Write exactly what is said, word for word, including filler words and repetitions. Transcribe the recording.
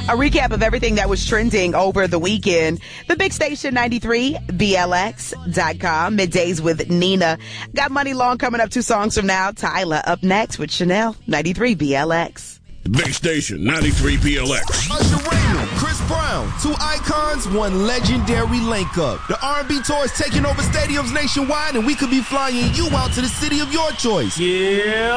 A recap of everything that was trending over the weekend. The big station, ninety-three B L X dot com. Middays with Nina. Got Money Long coming up two songs from now. Tyler up next with Chanel, ninety-three B L X. Big station, ninety-three B L X. Usher Raymond, Chris Brown, two icons, one legendary link up. The R and B tour is taking over stadiums nationwide, and we could be flying you out to the city of your choice. Yeah.